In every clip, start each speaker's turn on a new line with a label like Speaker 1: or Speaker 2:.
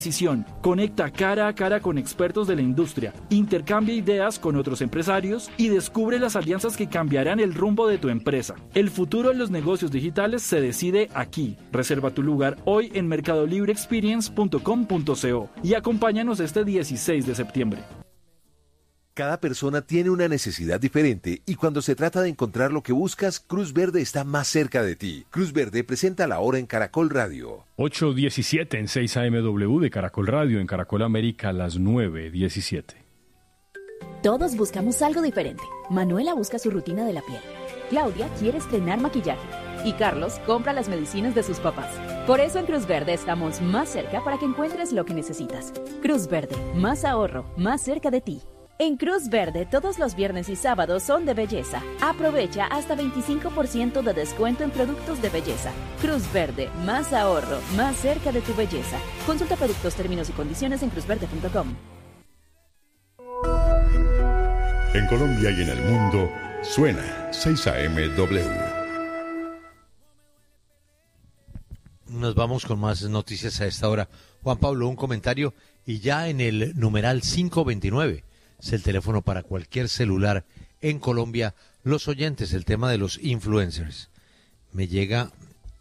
Speaker 1: Conecta cara a cara con expertos de la industria, intercambia ideas con otros empresarios y descubre las alianzas que cambiarán el rumbo de tu empresa. El futuro de los negocios digitales se decide aquí. Reserva tu lugar hoy en mercadolibreexperience.com.co y acompáñanos este 16 de septiembre.
Speaker 2: Cada persona tiene una necesidad diferente y cuando se trata de encontrar lo que buscas, Cruz Verde está más cerca de ti. Cruz Verde presenta la hora en Caracol Radio.
Speaker 3: 8:17 en 6 AMW de Caracol Radio, en Caracol América a las 9:17.
Speaker 4: Todos buscamos algo diferente. Manuela busca su rutina de la piel. Claudia quiere estrenar maquillaje. Y Carlos compra las medicinas de sus papás. Por eso en Cruz Verde estamos más cerca para que encuentres lo que necesitas. Cruz Verde, más ahorro, más cerca de ti. En Cruz Verde, todos los viernes y sábados son de belleza. Aprovecha hasta 25% de descuento en productos de belleza. Cruz Verde, más ahorro, más cerca de tu belleza. Consulta productos, términos y condiciones en cruzverde.com.
Speaker 5: En Colombia y en el mundo, suena 6 AMW.
Speaker 6: Nos vamos con más noticias a esta hora. Juan Pablo, un comentario y ya en el numeral 529. Es el teléfono para cualquier celular en Colombia. Los oyentes, el tema de los influencers. Me llegan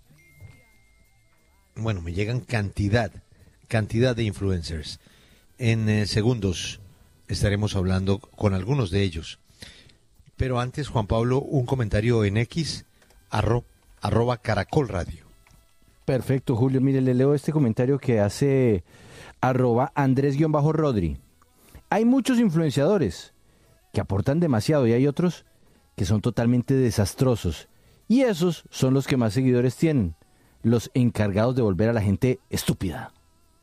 Speaker 6: cantidad de influencers. En segundos estaremos hablando con algunos de ellos. Pero antes, Juan Pablo, un comentario en X, arroba Caracol Radio.
Speaker 7: Perfecto, Julio. Mire, le leo este comentario que hace arroba Andrés-Rodri. Hay muchos influenciadores que aportan demasiado y hay otros que son totalmente desastrosos. Y esos son los que más seguidores tienen, los encargados de volver a la gente estúpida.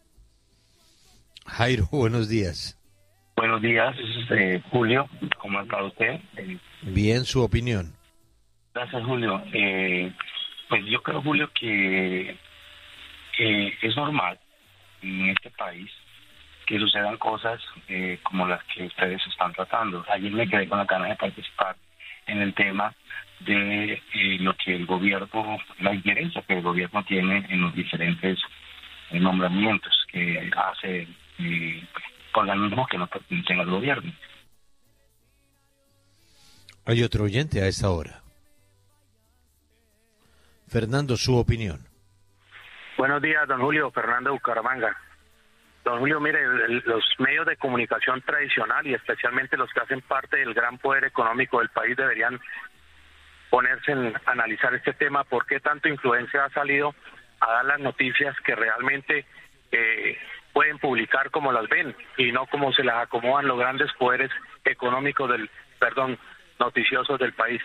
Speaker 6: Jairo, buenos días.
Speaker 8: Buenos días, Julio. ¿Cómo está usted?
Speaker 6: Bien, su opinión.
Speaker 8: Gracias, Julio. Pues yo creo, Julio, que es normal en este país que sucedan cosas como las que ustedes están tratando. Ayer me quedé con la ganas de participar en el tema de lo que el gobierno, la injerencia que el gobierno tiene en los diferentes nombramientos que hace organismos que no pertenecen al gobierno.
Speaker 6: Hay otro oyente a esta hora. Fernando, su opinión.
Speaker 9: Buenos días, don Julio. Fernando Bucaramanga. Don Julio, mire, los medios de comunicación tradicional y especialmente los que hacen parte del gran poder económico del país deberían ponerse en analizar este tema. ¿Por qué tanto influencia ha salido a dar las noticias que realmente pueden publicar como las ven y no como se las acomodan los grandes poderes económicos noticiosos del país?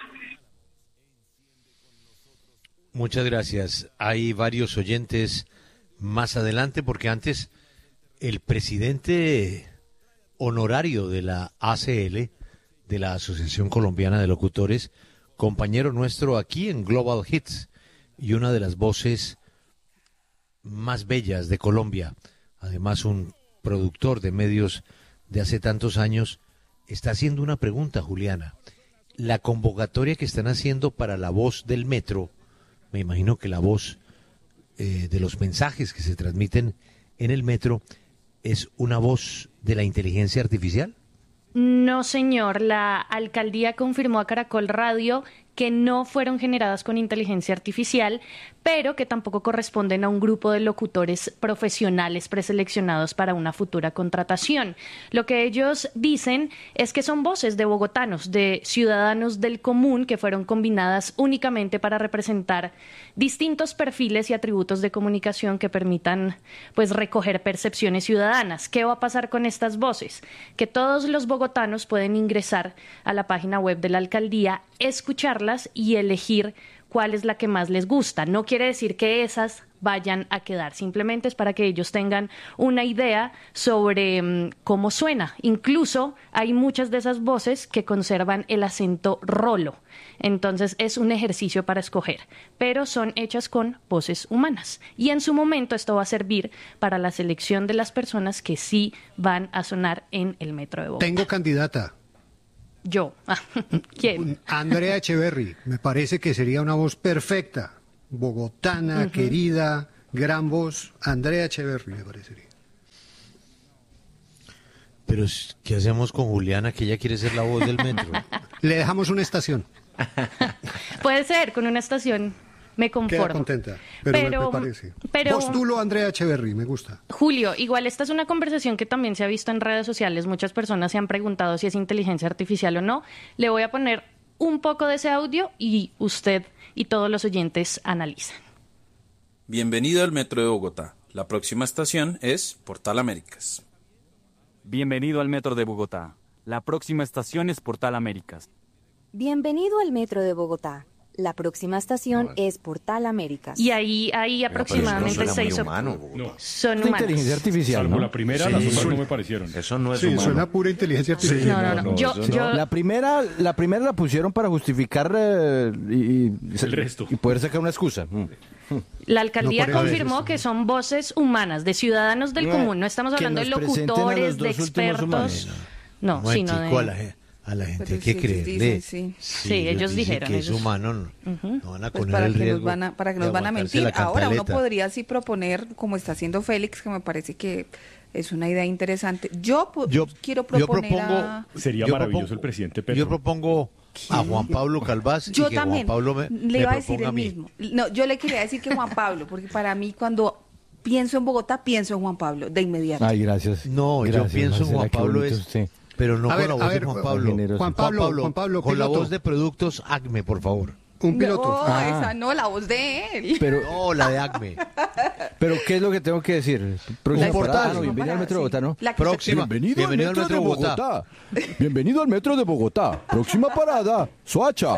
Speaker 6: Muchas gracias. Hay varios oyentes más adelante porque antes el presidente honorario de la ACL, de la Asociación Colombiana de Locutores, compañero nuestro aquí en Global Hits y una de las voces más bellas de Colombia, además un productor de medios de hace tantos años, está haciendo una pregunta, Juliana. La convocatoria que están haciendo para la voz del metro, me imagino que la voz de los mensajes que se transmiten en el metro, ¿es una voz de la inteligencia artificial?
Speaker 10: No, señor. La alcaldía confirmó a Caracol Radio que no fueron generadas con inteligencia artificial, pero que tampoco corresponden a un grupo de locutores profesionales preseleccionados para una futura contratación. Lo que ellos dicen es que son voces de bogotanos, de ciudadanos del común, que fueron combinadas únicamente para representar distintos perfiles y atributos de comunicación que permitan, pues, recoger percepciones ciudadanas. ¿Qué va a pasar con estas voces? Que todos los bogotanos pueden ingresar a la página web de la alcaldía, escucharlas y elegir cuál es la que más les gusta. No quiere decir que esas vayan a quedar, simplemente es para que ellos tengan una idea sobre cómo suena. Incluso hay muchas de esas voces que conservan el acento rolo, entonces es un ejercicio para escoger, pero son hechas con voces humanas y en su momento esto va a servir para la selección de las personas que sí van a sonar en el metro de Bogotá.
Speaker 11: Tengo candidata.
Speaker 10: Yo. ¿Quién?
Speaker 11: Andrea Echeverry. Me parece que sería una voz perfecta. Bogotana, querida, gran voz. Andrea Echeverry, me parecería.
Speaker 6: Pero, ¿qué hacemos con Juliana, que ella quiere ser la voz del metro?
Speaker 11: Le dejamos una estación.
Speaker 10: Puede ser, con una estación me
Speaker 11: Queda
Speaker 10: conformo.
Speaker 11: contenta, pero me parece. Postulo a Andrea Echeverry, me gusta.
Speaker 10: Julio, igual esta es una conversación que también se ha visto en redes sociales. Muchas personas se han preguntado si es inteligencia artificial o no. Le voy a poner un poco de ese audio y usted y todos los oyentes analizan.
Speaker 12: Bienvenido al Metro de Bogotá. La próxima estación es Portal Américas.
Speaker 13: Bienvenido al Metro de Bogotá. La próxima estación es Portal Américas.
Speaker 14: Bienvenido al Metro de Bogotá. La próxima estación es Portal Américas.
Speaker 10: Y ahí aproximadamente seis son humanos.
Speaker 7: Inteligencia artificial,
Speaker 3: Salvo
Speaker 7: ¿no?
Speaker 3: la primera, las otras no me parecieron.
Speaker 15: Eso no es
Speaker 11: Sí,
Speaker 15: humano.
Speaker 11: suena pura inteligencia artificial.
Speaker 10: No.
Speaker 7: La primera la pusieron para justificar el
Speaker 3: resto
Speaker 7: y poder sacar una excusa.
Speaker 10: La alcaldía
Speaker 11: No, por
Speaker 10: confirmó que son voces humanas, de ciudadanos del común. No estamos
Speaker 7: Que
Speaker 10: hablando de
Speaker 7: nos presenten a
Speaker 10: locutores,
Speaker 7: los
Speaker 10: de
Speaker 7: dos últimos
Speaker 10: expertos.
Speaker 7: humanos.
Speaker 10: No, sino de...
Speaker 6: A la gente
Speaker 16: Pero
Speaker 6: hay que
Speaker 16: sí,
Speaker 6: creerle.
Speaker 16: dicen,
Speaker 10: Sí, ellos
Speaker 6: dicen
Speaker 10: dijeron,
Speaker 6: que es
Speaker 10: ellos.
Speaker 6: humano, no van a
Speaker 16: Pues
Speaker 6: correr
Speaker 16: para
Speaker 6: el
Speaker 16: que
Speaker 6: riesgo.
Speaker 16: nos van a, para que
Speaker 6: de
Speaker 16: nos van a
Speaker 6: aguantarse
Speaker 16: mentir.
Speaker 6: la
Speaker 16: Ahora uno
Speaker 6: cantaleta.
Speaker 16: podría sí proponer, como está haciendo Félix, que me parece que es una idea interesante. Yo quiero proponer a...
Speaker 3: Sería
Speaker 6: yo
Speaker 3: maravilloso
Speaker 6: propongo-
Speaker 3: el presidente Petro.
Speaker 6: Yo propongo a Juan Pablo Calvás
Speaker 16: Yo
Speaker 6: y que
Speaker 16: también
Speaker 6: Juan Pablo
Speaker 16: le iba a decir
Speaker 6: proponga
Speaker 16: el
Speaker 6: a mí.
Speaker 16: mismo. No, yo le quería decir que Juan Pablo, porque para mí cuando pienso en Bogotá, pienso en Juan Pablo, de inmediato.
Speaker 7: Ay, gracias.
Speaker 6: No, yo
Speaker 7: Gracias,
Speaker 6: pienso en
Speaker 7: Marcela,
Speaker 6: Juan
Speaker 7: qué
Speaker 6: Pablo
Speaker 7: bonito
Speaker 6: es...
Speaker 7: usted.
Speaker 6: Pero no
Speaker 11: A
Speaker 6: con
Speaker 11: ver,
Speaker 6: la
Speaker 11: a
Speaker 6: voz de
Speaker 11: ver,
Speaker 6: Juan Pablo.
Speaker 7: generoso.
Speaker 11: Juan Pablo,
Speaker 6: con la
Speaker 11: piloto.
Speaker 6: voz de Productos Acme, por favor.
Speaker 11: Un piloto.
Speaker 16: No, esa no, la voz de él.
Speaker 7: Pero,
Speaker 6: No, la de Acme.
Speaker 7: pero ¿qué es lo que tengo que decir? Próxima
Speaker 6: Un portal.
Speaker 7: parada, no, bienvenido al Metro de Bogotá, ¿no?
Speaker 16: La que
Speaker 6: Próxima. Bienvenido al Metro de Bogotá.
Speaker 7: Bienvenido al Metro de Bogotá. Próxima parada, Soacha.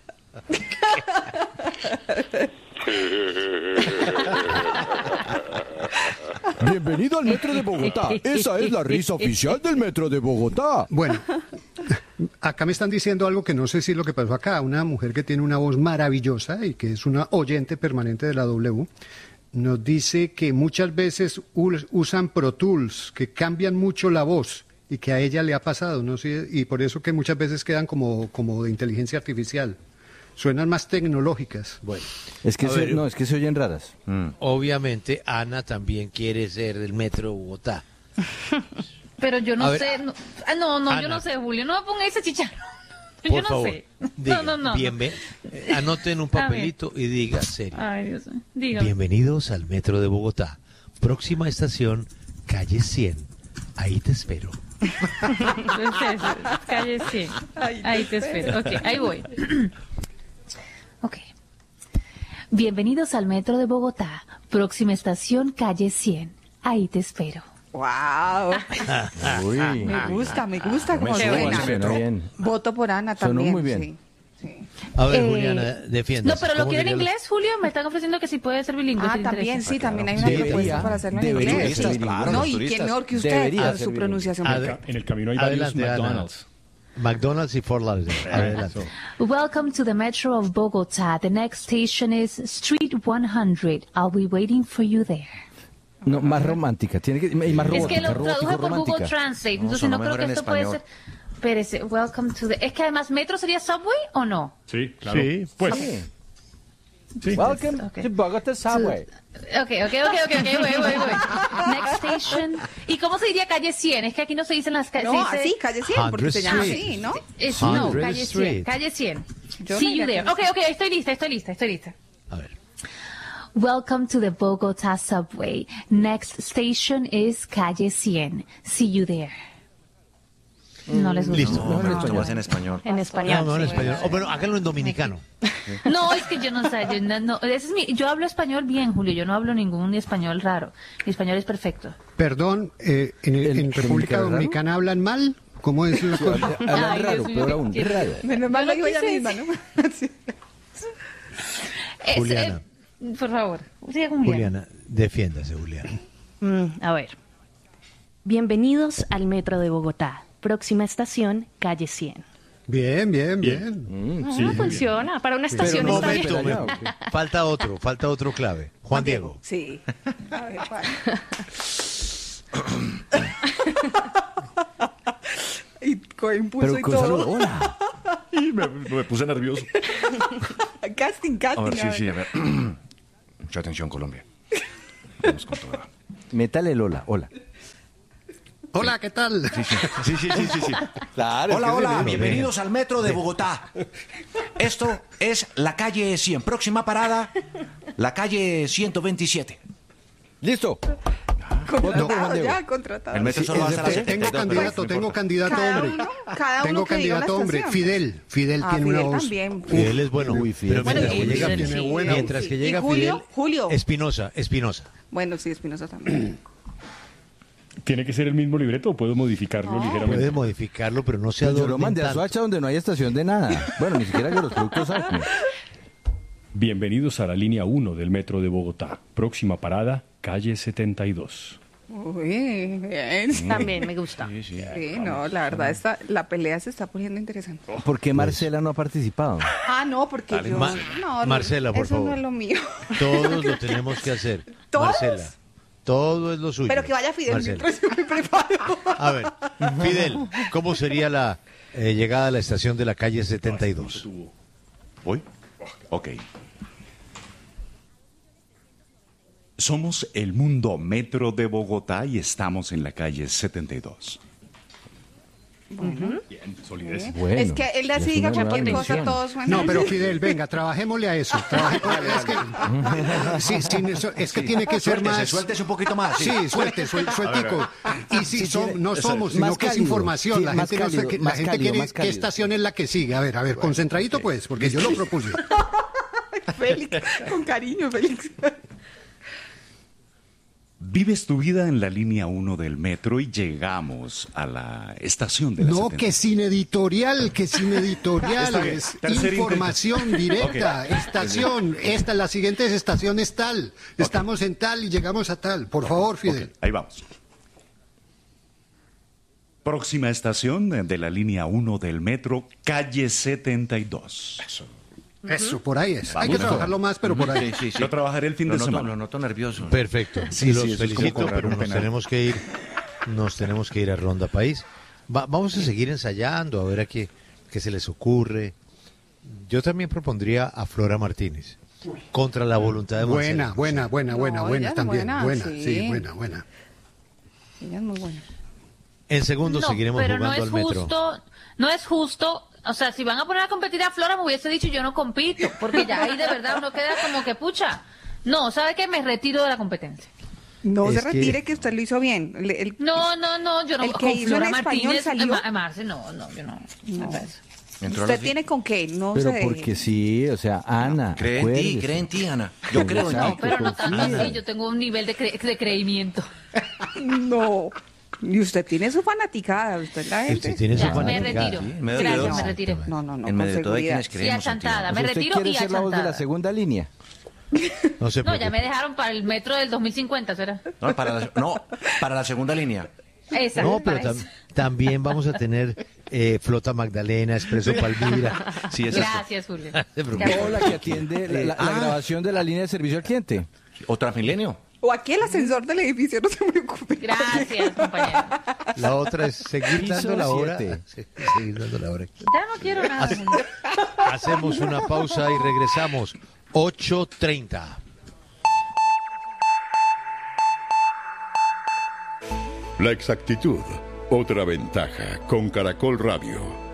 Speaker 7: Bienvenido al Metro de Bogotá. Esa es la risa oficial del Metro de Bogotá.
Speaker 11: Bueno, acá me están diciendo algo que no sé si es lo que pasó acá. Una mujer que tiene una voz maravillosa y que es una oyente permanente de la W, nos dice que muchas veces usan Pro Tools, que cambian mucho la voz y que a ella le ha pasado, no sé, y por eso que muchas veces quedan como de inteligencia artificial. Suenan más tecnológicas.
Speaker 6: Bueno,
Speaker 7: Es que,
Speaker 6: A ver,
Speaker 7: no, es que se oyen raras.
Speaker 6: obviamente Ana también quiere ser del Metro de Bogotá.
Speaker 17: Pero yo
Speaker 6: A
Speaker 17: no
Speaker 6: ver,
Speaker 17: sé. No, yo
Speaker 6: Ana.
Speaker 17: no sé, Julio. No me ponga ese chicharrón.
Speaker 6: Por
Speaker 17: Yo no
Speaker 6: favor,
Speaker 17: sé.
Speaker 6: diga,
Speaker 17: No.
Speaker 6: anoten un papelito y diga serio.
Speaker 17: Ay, Dios mío. Dígame.
Speaker 6: Bienvenidos al Metro de Bogotá. Próxima estación, calle 100. Ahí te espero.
Speaker 17: Calle 100. Ahí te espero. Ok, ahí voy. Ok. Bienvenidos al Metro de Bogotá. Próxima estación, calle 100. Ahí te espero.
Speaker 16: ¡Wow!
Speaker 7: Uy.
Speaker 16: Me gusta cómo suena.
Speaker 7: Suena bien.
Speaker 16: Voto por Ana
Speaker 7: Sonó
Speaker 16: también.
Speaker 7: muy bien.
Speaker 16: Sí.
Speaker 6: A ver, Juliana, defienda.
Speaker 17: No, pero lo quiero en inglés, Julio. Me están ofreciendo que sí puede ser bilingüe.
Speaker 16: Ah,
Speaker 17: si le
Speaker 16: también,
Speaker 17: interesa.
Speaker 16: sí, también hay una
Speaker 7: Debería,
Speaker 16: propuesta para hacerlo en
Speaker 7: debería
Speaker 16: inglés.
Speaker 7: ser bilingüe.
Speaker 16: No, y quién mejor que usted
Speaker 7: Debería
Speaker 16: con
Speaker 7: ser
Speaker 16: su
Speaker 7: bilingüe.
Speaker 16: pronunciación.
Speaker 3: En el camino hay varios
Speaker 6: Adelante, Ana.
Speaker 3: McDonald's.
Speaker 6: McDonald's y Fort Lauderdale. Adelante.
Speaker 17: Welcome to the Metro of Bogotá. The next station is Street 100. I'll be waiting for you there.
Speaker 7: No, más romántica. Tiene que, y más
Speaker 17: Es
Speaker 7: robótica,
Speaker 17: que lo
Speaker 7: robótico,
Speaker 17: traduje por Google
Speaker 7: romántica.
Speaker 17: Translate,
Speaker 15: No,
Speaker 17: entonces
Speaker 15: sonó
Speaker 17: no creo
Speaker 15: mejor
Speaker 17: que
Speaker 15: en
Speaker 17: esto puede
Speaker 15: español.
Speaker 17: ser. Espérese, welcome to the. Es que además, ¿Metro sería Subway o no?
Speaker 3: Sí, claro.
Speaker 6: Sí,
Speaker 3: Pues,
Speaker 7: Sí.
Speaker 3: sí.
Speaker 7: Welcome to Bogotá Subway.
Speaker 17: Ok, voy. Next station. ¿Y cómo se diría calle 100? Es que aquí no se dicen las calles.
Speaker 16: No, así, calle 100, porque se llama así, ¿no?
Speaker 17: No,
Speaker 6: 100th
Speaker 17: calle 100.
Speaker 6: Street.
Speaker 17: Calle 100.
Speaker 16: Yo
Speaker 17: See
Speaker 16: no
Speaker 17: you
Speaker 16: diría
Speaker 17: there.
Speaker 16: que-
Speaker 17: Ok, estoy lista.
Speaker 6: A ver.
Speaker 17: Welcome to the Bogotá subway. Next station is calle 100. See you there. No les gusta.
Speaker 6: Listo.
Speaker 15: No, me gustó más en español.
Speaker 17: En español.
Speaker 6: No, en
Speaker 17: sí.
Speaker 6: español. Bueno, háganlo en dominicano.
Speaker 17: No, es que yo no sé, ese es yo hablo español bien, Julio, yo no hablo ningún español raro. Mi español es perfecto.
Speaker 11: Perdón, en República
Speaker 7: raro?
Speaker 11: Dominicana hablan mal. ¿Cómo es la cosa?
Speaker 7: Hablan
Speaker 17: Ay,
Speaker 7: raro,
Speaker 17: Dios mío,
Speaker 7: peor aún.
Speaker 17: qué-
Speaker 7: Raro.
Speaker 16: Menos mal lo dijo ella
Speaker 17: quise
Speaker 16: misma, ¿no? Sí.
Speaker 6: Juliana.
Speaker 17: Por favor, siga con
Speaker 6: Juliana, defiéndase, Juliana.
Speaker 10: A ver. Bienvenidos al Metro de Bogotá. Próxima estación, calle 100.
Speaker 11: Bien.
Speaker 10: Funciona. Para una estación
Speaker 6: Pero
Speaker 10: está bien.
Speaker 6: momento. Falta otro clave. Juan Diego.
Speaker 16: Sí. A ver, Juan. Y con impulso
Speaker 7: Pero
Speaker 16: y
Speaker 7: con
Speaker 16: todo.
Speaker 7: saludo. Hola.
Speaker 3: Y me puse nervioso.
Speaker 16: Casting.
Speaker 15: A ver. Mucha atención, Colombia. Vamos con todo.
Speaker 7: Métale Lola. Hola.
Speaker 11: Hola, ¿qué tal?
Speaker 15: Sí.
Speaker 18: Claro, hola, bienvenidos al Metro de Bogotá. Esto es la calle 100. Próxima parada, la calle 127.
Speaker 7: Listo.
Speaker 16: Contratado.
Speaker 15: El metro solo va hasta las 72.
Speaker 11: Tengo candidato hombre. Tengo candidato hombre. Fidel tiene una voz.
Speaker 16: También.
Speaker 6: Fidel es bueno.
Speaker 11: Fidel
Speaker 6: Mientras que llega
Speaker 16: Julio.
Speaker 6: Espinosa.
Speaker 16: Bueno, sí, Espinosa también.
Speaker 3: ¿Tiene que ser el mismo libreto o puedo modificarlo ligeramente?
Speaker 6: Puede modificarlo, pero no se adornen
Speaker 7: Yo lo mandé a
Speaker 6: tanto.
Speaker 7: Soacha donde no hay estación de nada. Bueno, ni siquiera que los productos Acme.
Speaker 3: Bienvenidos a la línea 1 del metro de Bogotá. Próxima parada, calle 72.
Speaker 16: Uy, bien.
Speaker 10: También me gusta.
Speaker 16: Sí, no, la verdad, la pelea se está poniendo interesante.
Speaker 7: ¿Por qué Marcela no ha participado?
Speaker 16: No, porque yo... No,
Speaker 6: Marcela, por
Speaker 16: eso
Speaker 6: favor.
Speaker 16: no es lo mío.
Speaker 6: Todos lo tenemos que hacer.
Speaker 16: ¿Todos?
Speaker 6: Marcela, todo es lo suyo.
Speaker 16: Pero que vaya Fidel,
Speaker 6: Marcela.
Speaker 16: mientras yo me preparo.
Speaker 6: A ver, Fidel, ¿cómo sería la llegada a la estación de la calle 72?
Speaker 15: ¿Voy? Ok. Somos el Mundo Metro de Bogotá y estamos en la calle 72.
Speaker 16: Bueno.
Speaker 3: Bien, solidez.
Speaker 7: Bueno,
Speaker 16: es que él así diga cualquier cosa, todos suenan.
Speaker 11: No, pero Fidel, venga, trabajémosle a eso. Es que tiene que ser más...
Speaker 18: Sueltes un poquito más.
Speaker 11: Sí, sueltico. Y si no somos, sino
Speaker 7: más
Speaker 11: que es
Speaker 7: cálido.
Speaker 11: información.
Speaker 7: Sí,
Speaker 11: La
Speaker 7: más
Speaker 11: gente,
Speaker 7: cálido,
Speaker 11: la
Speaker 7: más
Speaker 11: gente
Speaker 7: cálido,
Speaker 11: quiere
Speaker 7: más cálido.
Speaker 11: qué estación es la que sigue. A ver, concentradito pues, porque yo lo propuse.
Speaker 16: Félix, con cariño, Félix.
Speaker 15: Vives tu vida en la línea 1 del metro y llegamos a la estación de la 72.
Speaker 11: Que sin editorial.
Speaker 15: Está bien.
Speaker 11: Es
Speaker 15: Tercer
Speaker 11: información directa.
Speaker 15: Ok.
Speaker 11: Estación, la siguiente estación es tal. Estamos en tal y llegamos a tal. Por favor, Fidel.
Speaker 15: Ok, ahí vamos. Próxima estación de la línea 1 del metro, calle 72.
Speaker 11: Eso, por ahí es. Hay que
Speaker 15: Vamos.
Speaker 11: trabajarlo más, pero por ahí.
Speaker 18: Sí.
Speaker 15: Lo trabajaré el fin de semana.
Speaker 18: Lo noto nervioso.
Speaker 6: Perfecto.
Speaker 15: Sí,
Speaker 6: Los
Speaker 15: eso es como
Speaker 6: felicito,
Speaker 15: cobrar
Speaker 6: pero
Speaker 15: un
Speaker 6: nos
Speaker 15: penal.
Speaker 6: tenemos que ir a Ronda País. Vamos a seguir ensayando, a ver a qué se les ocurre. Yo también propondría a Flora Martínez, contra la voluntad de Marcela.
Speaker 11: Buena,
Speaker 16: ella es
Speaker 11: también.
Speaker 16: buena,
Speaker 11: Sí,
Speaker 16: sí.
Speaker 11: buena.
Speaker 16: Ella es muy buena.
Speaker 6: En segundos seguiremos
Speaker 17: pero
Speaker 6: jugando al metro.
Speaker 17: No es justo. O sea, si van a poner a competir a Flora, me hubiese dicho yo no compito, porque ya ahí de verdad uno queda como que pucha. No, ¿sabe qué? Me retiro de la competencia.
Speaker 16: No
Speaker 6: Es
Speaker 16: se retire, que usted lo hizo bien.
Speaker 17: No, yo no.
Speaker 16: El que
Speaker 17: con
Speaker 16: hizo
Speaker 17: Flora
Speaker 16: en español
Speaker 17: Martínez,
Speaker 16: salió.
Speaker 17: Marce, no, yo no.
Speaker 16: ¿Usted tiene con qué? No
Speaker 7: Pero
Speaker 16: sé.
Speaker 7: porque sí, o sea, Ana.
Speaker 18: Cree en ti, Ana.
Speaker 7: Yo creo en ti.
Speaker 17: No, pero no tanto
Speaker 7: confía.
Speaker 17: así, yo tengo un nivel de creimiento.
Speaker 16: No. Y usted tiene su fanaticada, usted la gente.
Speaker 6: Usted tiene su
Speaker 17: Ya, me
Speaker 6: fanaticada.
Speaker 17: retiro.
Speaker 18: Sí, en medio de
Speaker 17: Gracias,
Speaker 18: todo.
Speaker 17: me retiro.
Speaker 16: No,
Speaker 18: En
Speaker 16: con
Speaker 18: medio de todo hay
Speaker 16: seguridad.
Speaker 18: quienes
Speaker 17: Y
Speaker 18: creemos en ti.
Speaker 17: achantada,
Speaker 7: O
Speaker 17: me
Speaker 7: sea, ¿usted
Speaker 17: retiro
Speaker 7: quiere
Speaker 17: y
Speaker 7: ser la voz de la
Speaker 17: achantada.
Speaker 7: segunda línea?
Speaker 6: No se
Speaker 17: No, ya
Speaker 6: preocupe.
Speaker 17: me dejaron para el metro del 2050, ¿será?
Speaker 18: No, para la segunda línea.
Speaker 17: Exacto.
Speaker 6: No, pero también vamos a tener Flota Magdalena, Expreso Palmira.
Speaker 18: Sí, exacto.
Speaker 17: Gracias, Julio.
Speaker 6: Se preocupe.
Speaker 7: O la que atiende la grabación de la línea de servicio al cliente.
Speaker 18: ¿O Transmilenio?
Speaker 16: O aquí el ascensor del edificio, no se preocupe.
Speaker 17: Gracias, compañero.
Speaker 6: La otra es seguir
Speaker 7: Piso
Speaker 6: dando la hora.
Speaker 7: 7.
Speaker 6: Seguir dando la hora.
Speaker 17: Ya no quiero nada.
Speaker 6: Hacemos una pausa y regresamos. 8:30.
Speaker 5: La exactitud, otra ventaja con Caracol Radio.